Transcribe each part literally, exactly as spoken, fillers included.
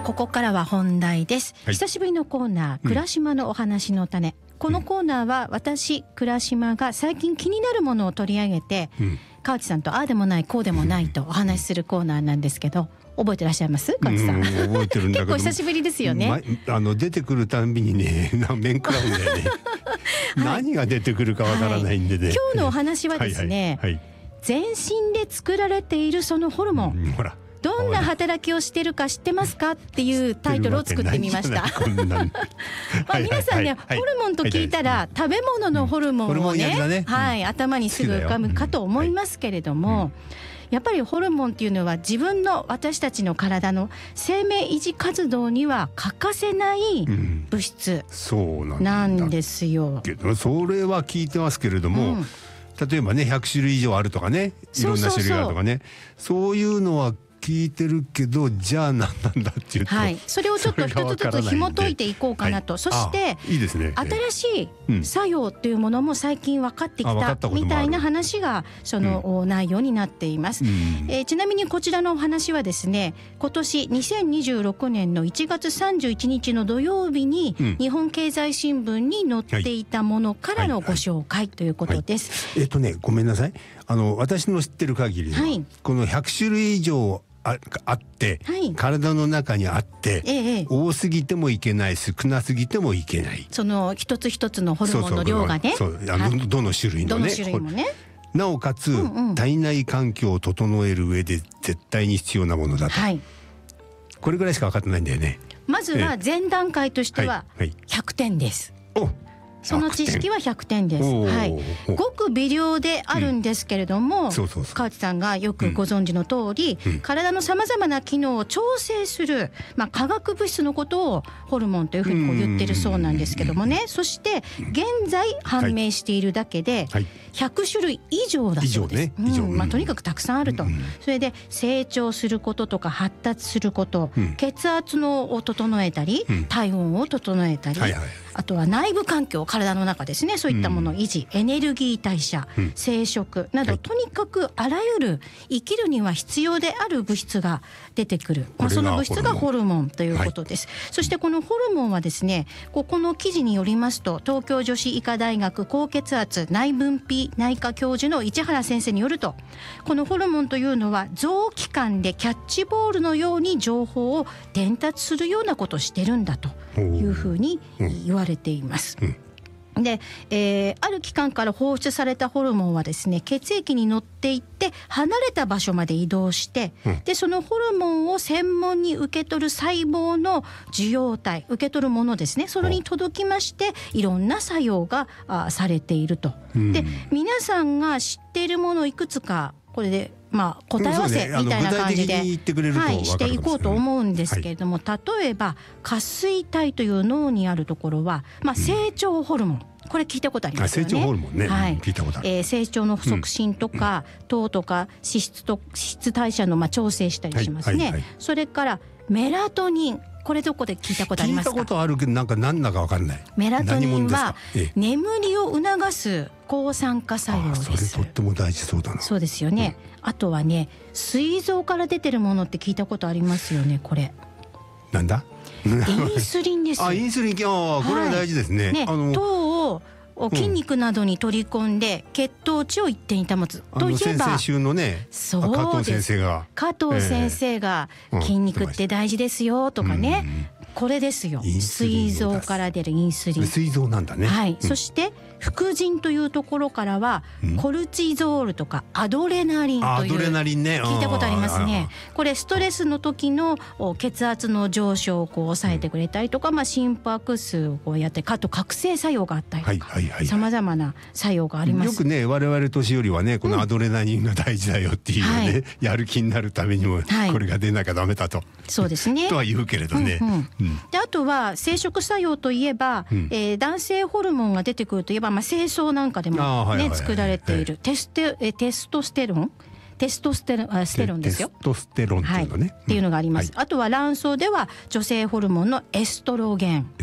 ここからは本題です、はい、久しぶりのコーナー、倉島のお話の種、うん、このコーナーは私倉島が最近気になるものを取り上げて、うん、川内さんとああでもないこうでもないとお話しするコーナーなんですけど、覚えてらっしゃいます川内さん？ 覚えてるんだけど結構久しぶりですよね、 ま、あの出てくるたんびにね面食らうんだよね、はい、何が出てくるかわからないんでね、はい、 今日のお話はですね、はいはいはい、全身で作られているそのホルモン、うん、ほらどんな働きをしてるか知ってますかっていうタイトルを作ってみました。まあ皆さんね、ホルモンと聞いたら食べ物のホルモンをね、はい、頭にすぐ浮かぶかと思いますけれども、やっぱりホルモンっていうのは自分の私たちの体の生命維持活動には欠かせない物質なんですよ。 それは聞いてますけれども、うん、例えばねひゃくしゅるい以上あるとかね、いろんな種類があるとかね、そういうのは聞いてるけど、じゃあ何なんだっていうと、はい、 それをちょっと一つずつ紐解いていこうかなと、はい、そしていいですね、 新しい作用というものも最近分かってきたみたいな話がその内容になっています、うんえー、ちなみにこちらのお話はですね、今年にせんにじゅうろくねんのいちがつさんじゅういちにちの土曜日に日本経済新聞に載っていたものからのご紹介ということです、 はいはいはい、えっとねごめんなさい、あの私の知ってる限りでは、はい、このひゃくしゅるい以上あ, あって、はい、体の中にあって、ええ、多すぎてもいけない、少なすぎてもいけない、 その一つ一つのホルモンの量がね、 そうそうそう、あの、はい、どの種類のね、 どの種類もね、 なおかつ、うんうん、体内環境を整える上で絶対に必要なものだと、はい、これぐらいしか分かってないんだよね。 まずは前段階としてはひゃくてんです、はいはい、おその知識はひゃくてんです、はい、ごく微量であるんですけれども、うん、そうそうそう、川内さんがよくご存知の通り、うん、体のさまざまな機能を調整する、まあ、化学物質のことをホルモンというふうにこう言ってるそうなんですけどもね、そして現在判明しているだけでひゃくしゅるい以上だそうです、以上ね、うんまあ、とにかくたくさんあると、うん、それで成長することとか発達すること、うん、血圧のを整えたり、うん、体温を整えたり、はいはい、あとは内部環境、体の中ですね、そういったものを維持、うん、エネルギー代謝、うん、生殖など、はい、とにかくあらゆる生きるには必要である物質が出てくる、まあ、その物質がホルモンということです、はい、そしてこのホルモンはですね、ここの記事によりますと、東京女子医科大学高血圧内分泌内科教授の市原先生によると、このホルモンというのは臓器間でキャッチボールのように情報を伝達するようなことをしてるんだというふうに言われています、うんで、えー、ある器官から放出されたホルモンはですね、血液に乗っていって離れた場所まで移動して、うん、でそのホルモンを専門に受け取る細胞の受容体、受け取るものですね、それに届きましていろんな作用があされていると、うん、で皆さんが知っているものをいくつかこれでまあ、答え合わせみたいな感じで、はい、していこうと思うんですけれども、はい、例えば下垂体という脳にあるところは、まあ、成長ホルモン、うん、これ聞いたことありますよね。 成長ホルモンね、はい、聞いたことある、 えー、成長の促進とか、うん、糖とか脂質と脂質代謝のまあ調整したりしますね、はいはいはい、それからメラトニン、これどこで聞いたことありますか？ 聞いたことあるけどなんか何だか分かんない。 メラトニンは眠りを促す抗酸化作用です。 あ、それとっても大事そうだな。 そうですよね、うん、あとはね、膵臓から出てるものって聞いたことありますよね。これなんだ？ インスリンです。 あ、インスリン、あ、これは大事ですね、 はい、ね、あの糖を筋肉などに取り込んで血糖値を一定に保つ、 うん、といえば先週のね、 そう加藤先生が加藤先生が、えー、筋肉って大事ですよとかね、うん、これですよ、膵臓から出るインスリン。 膵臓なんだね、 はい、 うん、 そして副腎というところからは、うん、コルチゾールとかアドレナリンという、 アドレナリンね、 聞いたことありますね。これストレスの時の血圧の上昇をこう抑えてくれたりとか、うん、まあ、心拍数をこうやってあと覚醒作用があったりとか、さまざまな作用があります。 よくね、我々年寄りはね、このアドレナリンが大事だよっていうね、うん、はい、やる気になるためにもこれが出なきゃダメだと、はい、そうですねとは言うけれどね、うんうんうん、 であとは生殖作用といえば、うん、えー、男性ホルモンが出てくるといえば、まあ、精巣なんかでも、ね、はいはいはい、作られているテステ、えテストステロンテストステロン、あ、ステロンですよ。 テストステロンっていうのね、 はい、っていうのがあります、うん、はい、あとは卵巣では女性ホルモンのエストロゲン、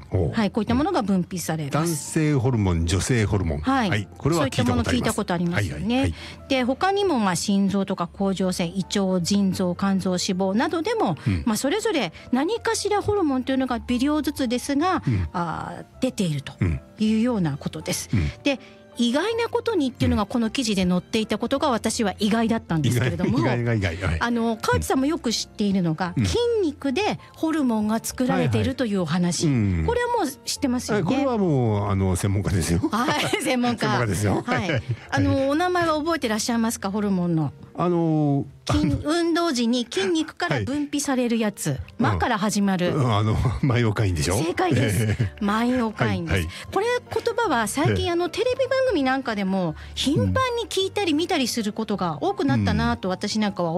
はい、こういったものが分泌されます。 男性ホルモン、女性ホルモン、 はい、はい、 これは聞いたことあります。 そういったもの聞いたことありますよね。はいはいはい、で他にもまあ心臓とか甲状腺、胃腸、腎臓、肝臓、脂肪などでも、うん、まあそれぞれ何かしらホルモンというのが微量ずつですが、うん、あ出ているというようなことです。うん、で意外なことにっていうのがこの記事で載っていたことが私は意外だったんですけれども、あの川内さんもよく知っているのが、うん、筋肉でホルモンが作られているというお話、はいはい、うん、これはもう知ってますよね。 これはもうあの専門家ですよ。 はい、専門家。専門家ですよ。はい。あのお名前は覚えてらっしゃいますか、ホルモンの。 あの筋運動時に筋肉から分泌されるやつ、はい、マから始まる、 うん、あのマイオカインでしょ。 正解です。マイオカインです。はいはい、これ言葉は最近あのテレビ番組なんかでも頻繁に聞いたり見たりすることが多くなったなと私なんかは